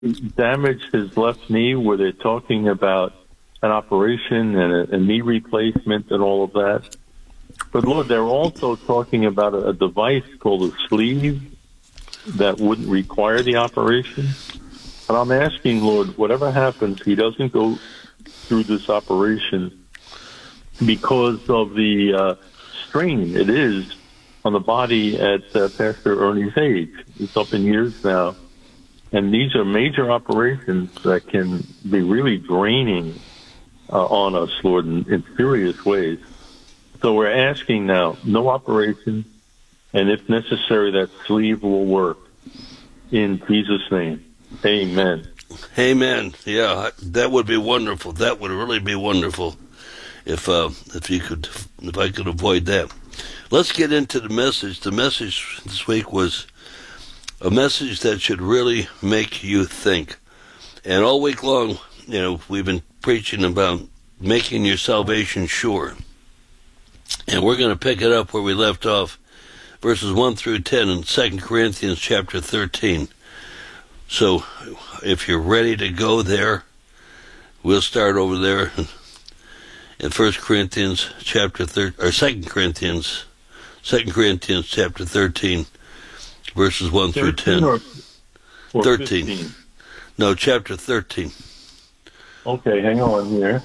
damaged his left knee where they're talking about an operation and a knee replacement and all of that. But Lord, they're also talking about a device called a sleeve that wouldn't require the operation. And I'm asking, Lord, whatever happens, he doesn't go through this operation because of the strain it is on the body at Pastor Ernie's age. It's up in years now. And these are major operations that can be really draining on us, Lord, in serious ways. So we're asking now, no operation, and if necessary, that sleeve will work. In Jesus' name, amen. Amen. Yeah, that would be wonderful. That would really be wonderful if I could avoid that. Let's get into the message. The message this week was a message that should really make you think. And all week long, we've been preaching about making your salvation sure. And we're going to pick it up where we left off, verses 1 through 10 in 2 Corinthians chapter 13. So if you're ready to go there, we'll start over there in 1 Corinthians chapter 2 Corinthians chapter 13, verses 1 through 10. Or 13. 15? No, chapter 13. Okay, hang on here.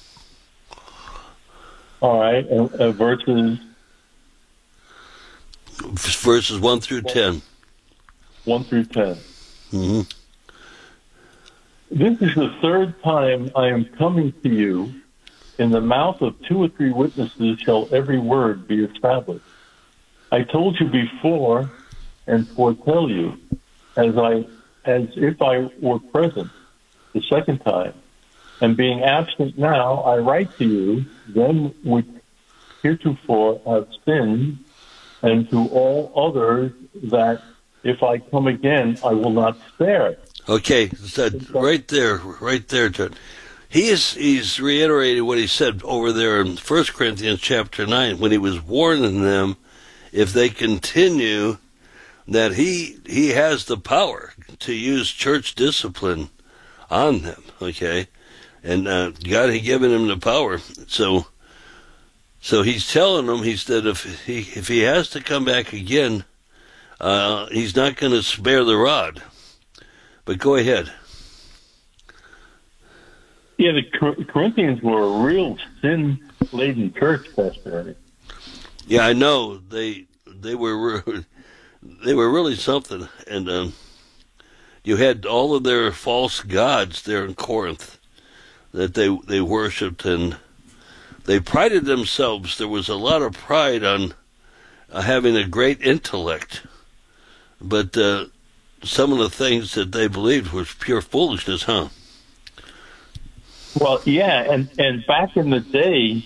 All right, verses 1 through 10. 1 through 10. Mm-hmm. This is the third time I am coming to you. In the mouth of 2 or 3 witnesses shall every word be established. I told you before and foretell you, as if I were present the second time. And being absent now, I write to you, them which heretofore have sinned, and to all others that if I come again, I will not spare. Okay, so right there, John. He's reiterated what he said over there in 1 Corinthians chapter 9 when he was warning them if they continue that he has the power to use church discipline on them, okay? And God had given him the power. So he's telling them, he said, if he has to come back again, he's not going to spare the rod. But go ahead. Yeah, the Corinthians were a real sin-laden church, Pastor Ernie. Yeah, I know. They were really something. And you had all of their false gods there in Corinth that they worshipped, and they prided themselves. There was a lot of pride on having a great intellect. But some of the things that they believed was pure foolishness, huh? Well, yeah, and back in the day,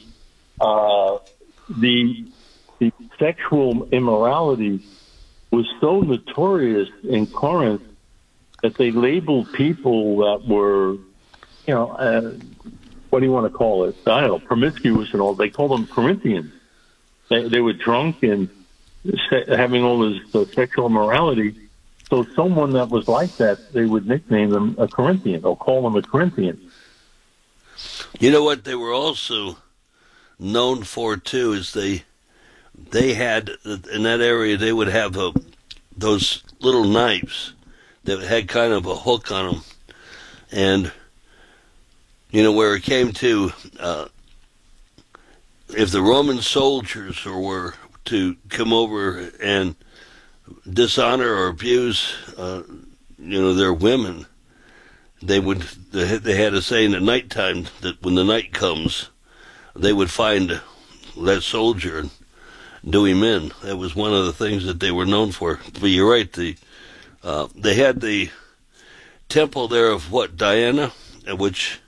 the sexual immorality was so notorious in Corinth that they labeled people that were, what do you want to call it? I don't know, promiscuous and all. They called them Corinthians. They were drunk and having all this sexual immorality. So someone that was like that, they would nickname them a Corinthian or call them a Corinthian. You know what they were also known for, too, is they had, in that area, they would have those little knives that had kind of a hook on them. And, where it came to, if the Roman soldiers were to come over and dishonor or abuse, their women, they had a saying at nighttime that when the night comes, they would find that soldier and do him in. That was one of the things that they were known for. But you're right, they had the temple there of Diana, which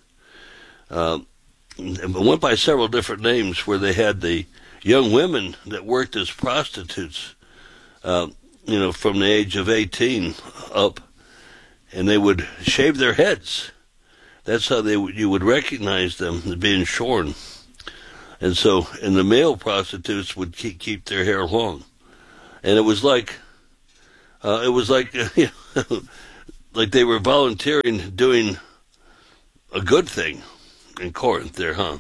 went by several different names, where they had the young women that worked as prostitutes, from the age of 18 up, and they would shave their heads. That's how you would recognize them as being shorn. And the male prostitutes would keep their hair long. And it was like like they were volunteering, doing a good thing in Corinth there, huh?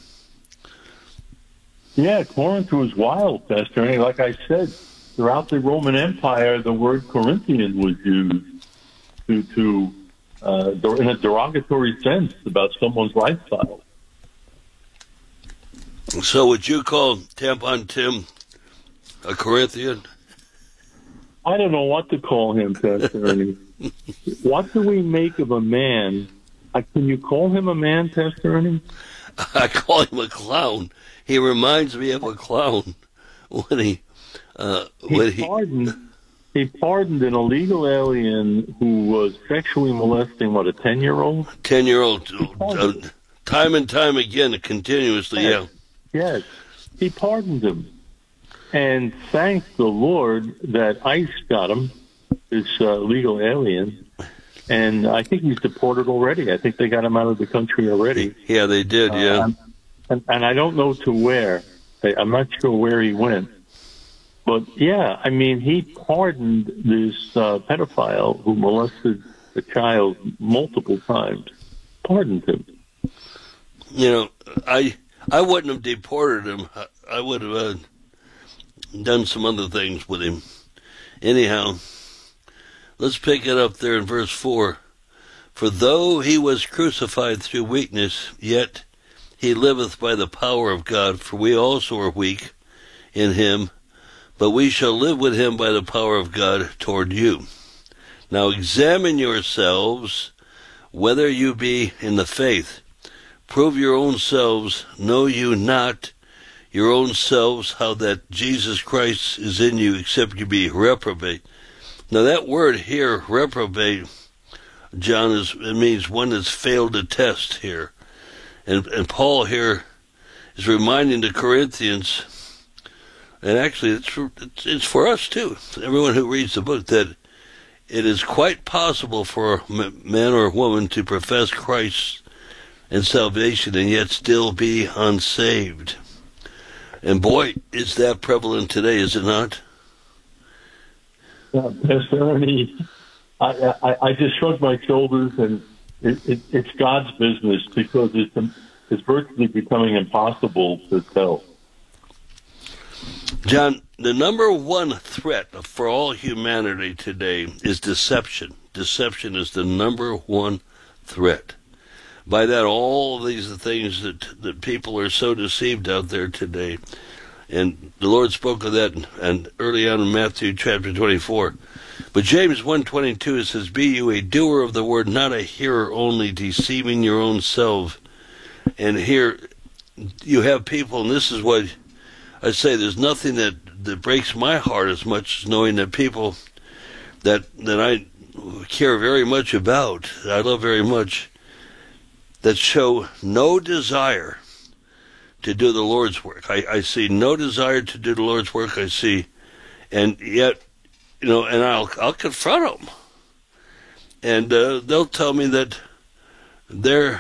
Yeah, Corinth was wild, Pastor. And like I said, throughout the Roman Empire, the word Corinthian was used to in a derogatory sense about someone's lifestyle. So would you call Tampon Tim a Corinthian? I don't know what to call him, Pastor Ernie. What do we make of a man? Can you call him a man, Pastor Ernie? I call him a clown. He reminds me of a clown when he pardoned an illegal alien who was sexually molesting, what, a 10-year-old? 10-year-old, time and time again, continuously, yes. Yes, he pardoned him. And thank the Lord that ICE got him, this illegal alien. And I think he's deported already. I think they got him out of the country already. Yeah, they did, yeah. And I don't know to where. I'm not sure where he went. But, yeah, I mean, he pardoned this pedophile who molested a child multiple times. Pardoned him. You know, I wouldn't have deported him. I would have done some other things with him. Anyhow, let's pick it up there in verse 4. For though he was crucified through weakness, yet he liveth by the power of God. For we also are weak in him, but we shall live with him by the power of God toward you. Now examine yourselves whether you be in the faith. Prove your own selves, know you not your own selves how that Jesus Christ is in you, except you be reprobate. Now that word here, reprobate, John, it means one that's failed a test here. And Paul here is reminding the Corinthians, and actually it's for us too, everyone who reads the book, that it is quite possible for a man or a woman to profess Christ and salvation and yet still be unsaved. And boy, is that prevalent today, is it not? Yeah, Pastor Ernie, I just shrug my shoulders, and it's God's business, because it's virtually becoming impossible to tell. John, the number one threat for all humanity today is deception. Deception is the number one threat. By that, all of these things that people are so deceived out there today. And the Lord spoke of that and early on in Matthew chapter 24. But James 1:22, it says, be you a doer of the word, not a hearer only, deceiving your own self. And here you have people, and this is what I say, there's nothing that breaks my heart as much as knowing that people that I care very much about, I love very much, that show no desire to do the Lord's work. I see no desire to do the Lord's work. I see, and yet, and I'll confront them, and they'll tell me that they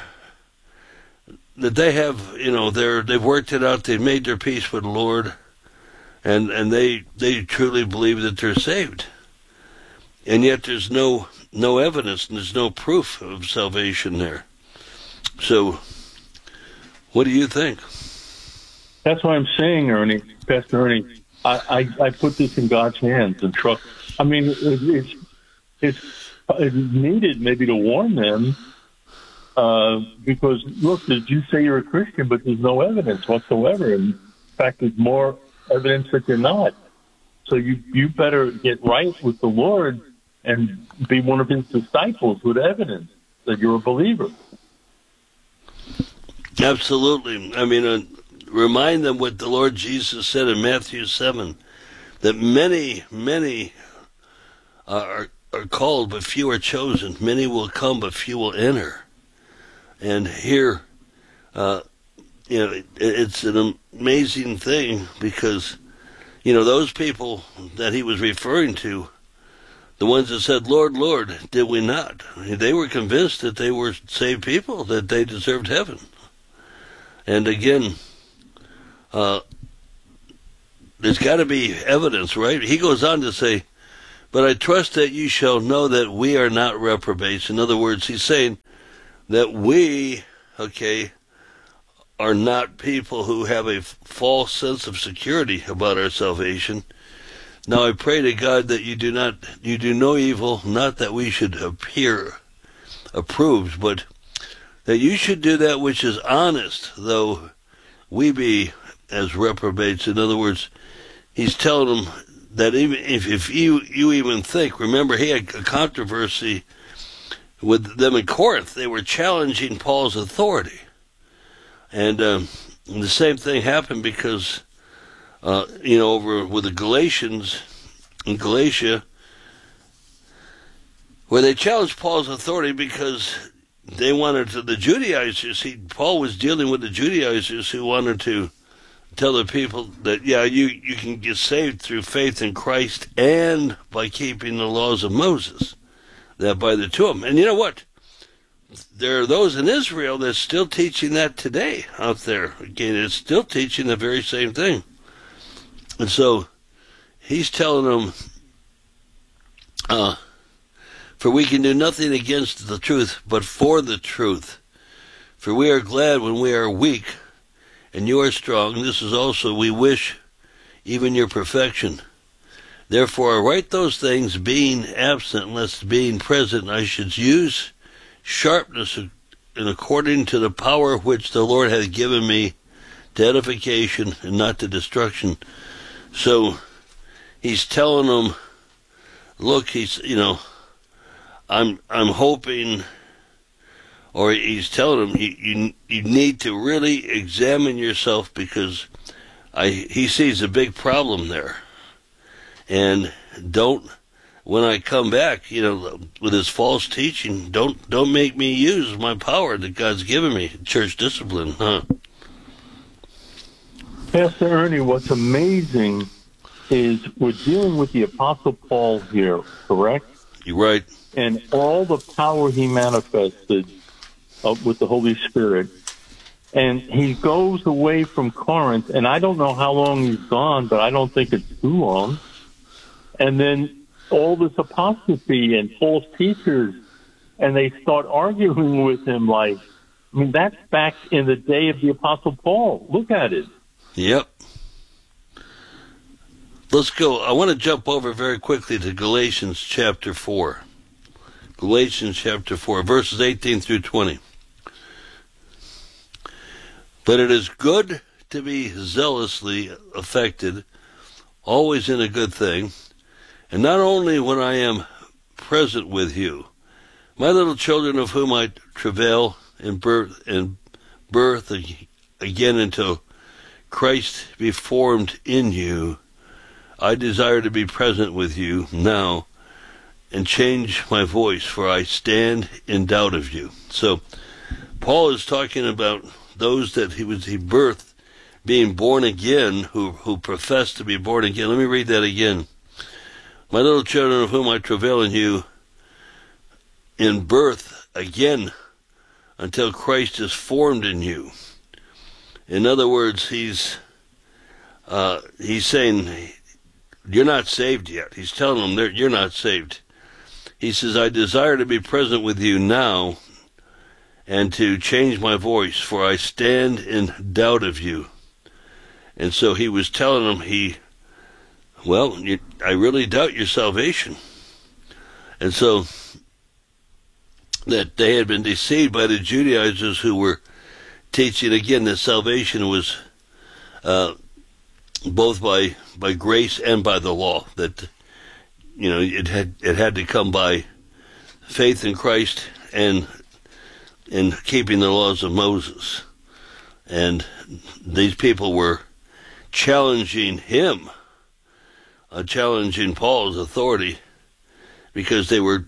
have, they've worked it out. They've made their peace with the Lord, and they truly believe that they're saved, and yet there's no evidence and there's no proof of salvation there. So, what do you think? That's what I'm saying, Ernie, Pastor Ernie. I put this in God's hands and trust. I mean, it's needed maybe to warn them, because, look, you say you're a Christian, but there's no evidence whatsoever. In fact, there's more evidence that you're not. So you better get right with the Lord and be one of his disciples with evidence that you're a believer. Absolutely. I mean, remind them what the Lord Jesus said in Matthew 7, that many are called, but few are chosen. Many will come, but few will enter. And here, it's an amazing thing, because, those people that he was referring to, the ones that said, Lord, Lord, did we not? They were convinced that they were saved people, that they deserved heaven. And again, there's got to be evidence, right? He goes on to say, But I trust that you shall know that we are not reprobates. In other words, he's saying that we, are not people who have a false sense of security about our salvation. Now I pray to God that you do no evil, not that we should appear approved, but that you should do that which is honest, though we be as reprobates. In other words, he's telling them that even if you even think, remember he had a controversy with them in Corinth. They were challenging Paul's authority. And the same thing happened because, over with the Galatians in Galatia, where they challenged Paul's authority because they wanted to, the Judaizers, Paul was dealing with the Judaizers who wanted to tell the people that, you can get saved through faith in Christ and by keeping the laws of Moses. That by the two of them. And you know what? There are those in Israel that's still teaching that today out there. Again, it's still teaching the very same thing. And so he's telling them, for we can do nothing against the truth, but for the truth. For we are glad when we are weak, and you are strong. This is also we wish even your perfection. Therefore I write those things, being absent, lest being present I should use sharpness and according to the power which the Lord hath given me to edification and not to destruction. So he's telling them, look, I'm hoping, or he's telling them, you need to really examine yourself because he sees a big problem there. And when I come back, with his false teaching, don't make me use my power that God's given me, church discipline, huh? Pastor Ernie, what's amazing is we're dealing with the Apostle Paul here, correct? You're right. And all the power he manifested with the Holy Spirit. And he goes away from Corinth, and I don't know how long he's gone, but I don't think it's too long. And then all this apostasy and false teachers, and they start arguing with him that's back in the day of the Apostle Paul. Look at it. Yep. Let's go. I want to jump over very quickly to Galatians chapter 4. Galatians chapter 4, verses 18 through 20. But it is good to be zealously affected, always in a good thing, and not only when I am present with you. My little children, of whom I travail in birth again until Christ be formed in you, I desire to be present with you now and change my voice, for I stand in doubt of you. So Paul is talking about those that he birthed, being born again, who profess to be born again. Let me read that again. My little children, of whom I travail in you, in birth again, until Christ is formed in you. In other words, he's saying, you're not saved yet. He's telling them you're not saved. He says, I desire to be present with you now and to change my voice, for I stand in doubt of you. And so he was telling them, I really doubt your salvation. And so that they had been deceived by the Judaizers who were teaching again that salvation was both by grace and by the law, that it had to come by faith in Christ and in keeping the laws of Moses. And these people were challenging him, challenging Paul's authority, because they were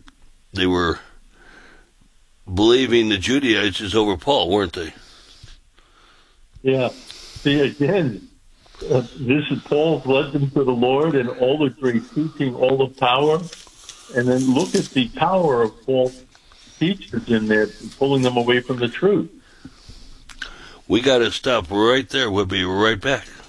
believing the Judaizers over Paul, weren't they? Yeah. See, again, this is Paul's led them to the Lord and all the great teaching, all the power. And then look at the power of false teachers in there, pulling them away from the truth. We got to stop right there. We'll be right back.